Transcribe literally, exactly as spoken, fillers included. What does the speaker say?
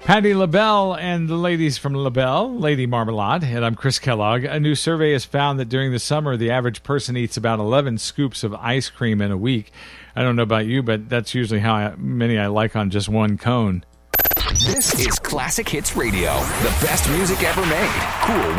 Patti LaBelle and the ladies from LaBelle, Lady Marmalade, and I'm Chris Kellogg. A new survey has found that during the summer, the average person eats about eleven scoops of ice cream in a week. I don't know about you, but that's usually how I, many I like on just one cone. This is Classic Hits Radio, the best music ever made. Cool